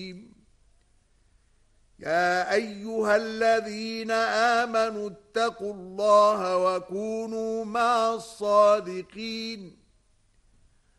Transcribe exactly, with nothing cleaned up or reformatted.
يا أيها الذين آمنوا اتقوا الله وكونوا مع الصادقين